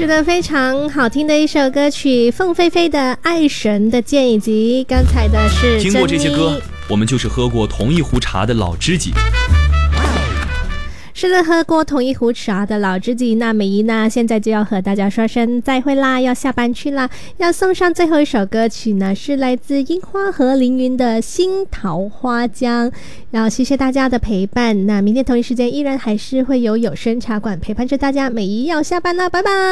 是的，非常好听的一首歌曲，凤飞飞的《爱神的箭》，以及刚才的是听过这些歌，我们就是喝过同一壶茶的老知己。 是的，喝过同一壶茶的老知己。那美仪呢，现在就要和大家说声再会啦，要下班去啦。要送上最后一首歌曲呢，是来自樱花和凌云的《新桃花江》。然后谢谢大家的陪伴。那明天同一时间依然还是会有声茶馆陪伴着大家。美仪要下班啦，拜拜。